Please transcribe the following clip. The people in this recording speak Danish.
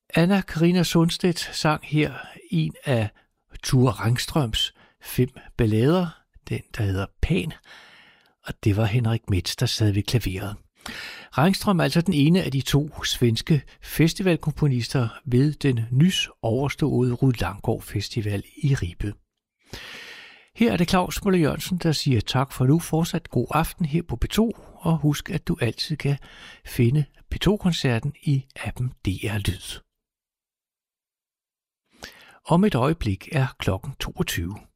Anna Karina Sundstedt sang her en af Thure Rangstrøms 5 ballader, den der hedder Pan, og det var Henrik Metz, der sad ved klaveret. Rangstrøm er altså den ene af de 2 svenske festivalkomponister ved den nys overståede Rud Langgaard Festival i Ribe. Her er det Claus Møller Jørgensen, der siger tak for nu. Fortsat god aften her på P2, og husk, at du altid kan finde P2-koncerten i appen DR Lyd. Om et øjeblik er klokken 22.